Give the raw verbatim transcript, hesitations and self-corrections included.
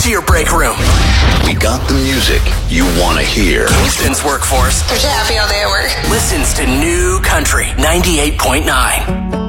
to your break room. We got the music you want to hear. Kingston's workforce They're happy all day at work. listens to New Country ninety-eight point nine.